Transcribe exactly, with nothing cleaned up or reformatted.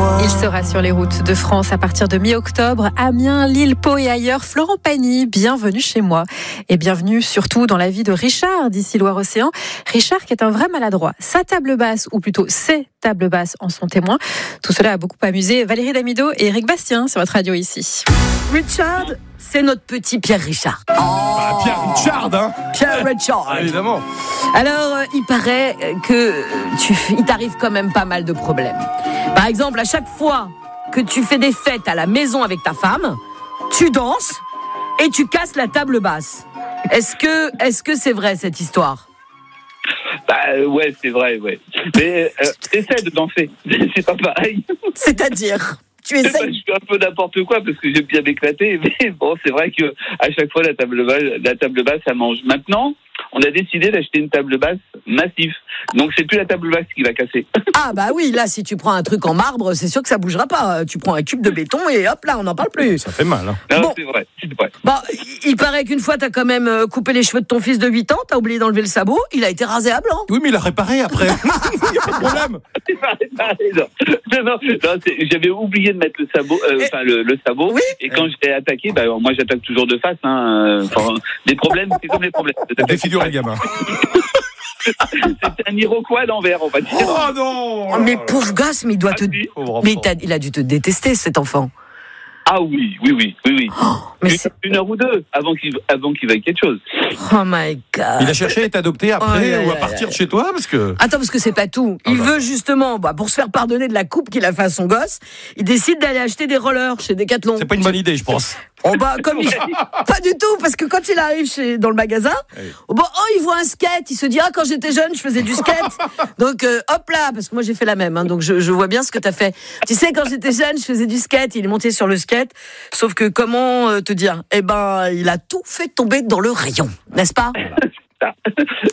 Il sera sur les routes de France à partir de mi-octobre. Amiens, Lille, Pau et ailleurs. Florent Pagny, bienvenue chez moi. Et bienvenue surtout dans la vie de Richard d'ici Loire-Océan. Richard qui est un vrai maladroit. Sa table basse, ou plutôt ses tables basses en sont témoins. Tout cela a beaucoup amusé Valérie Damido et Eric Bastien sur votre radio ici. Richard, c'est notre petit Pierre Richard. Oh, bah, Pierre Richard, hein Pierre Richard. Ah, évidemment. Alors, euh, il paraît que tu, il t'arrive quand même pas mal de problèmes. Par exemple, à chaque fois que tu fais des fêtes à la maison avec ta femme, tu danses et tu casses la table basse. Est-ce que, est-ce que c'est vrai cette histoire ? Bah ouais, c'est vrai, ouais. Mais euh, essaie de danser, c'est pas pareil. C'est-à-dire ? Tu Je essayes. fais un peu n'importe quoi parce que j'aime bien m'éclater, mais bon, c'est vrai que à chaque fois la table basse, la table basse, ça mange. Maintenant, on a décidé d'acheter une table basse massive, donc c'est plus la table basse qui va casser. Ah bah oui, là si tu prends un truc en marbre, c'est sûr que ça bougera pas. Tu prends un cube de béton et hop là, on n'en parle plus. Ça fait mal, hein. Non, Bon. c'est vrai, c'est vrai. Bon, il paraît qu'une fois t'as quand même coupé les cheveux de ton fils de huit ans, t'as oublié d'enlever le sabot, il a été rasé à blanc. Oui, mais il a réparé après. Il n'y a pas de problème. non, non, non, non, c'est- j'avais oublié de mettre le sabot, euh, Et- enfin le, le sabot. Oui. Et quand j'étais attaqué, bah moi j'attaque toujours de face. Hein, euh, enfin, les problèmes, c'est comme les problèmes. Défigure le gamin. C'est un Iroquois à l'envers, on va dire. Oh non. Oh, mais pauvre gosse, mais il doit te... Ah, oui. Pauvre Mais enfant. t'as- il a dû te détester cet enfant. Ah oui, oui, oui, oui, oui. Mais une, c'est... une heure ou deux avant qu'il avant qu'il veuille quelque chose. Oh my god. Il a cherché à être adopté après Oh, là, ou à là, partir là. de chez toi parce que. Attends, parce que c'est pas tout. Il Ah bah. veut justement, bah, pour se faire pardonner de la coupe qu'il a fait à son gosse, il décide d'aller acheter des rollers chez Decathlon. C'est pas une bonne idée, je pense. Oh bah, comme il... Pas du tout, parce que quand il arrive chez... dans le magasin, Oui. oh, bah, oh, il voit un skate, il se dit, ah, quand j'étais jeune, je faisais du skate. Donc, euh, hop là, parce que moi j'ai fait la même, hein, donc je, je vois bien ce que t'as fait. Tu sais, quand j'étais jeune, je faisais du skate, il est monté sur le skate, sauf que comment euh, te dire ? Eh ben, il a tout fait tomber dans le rayon, n'est-ce pas ? Ça.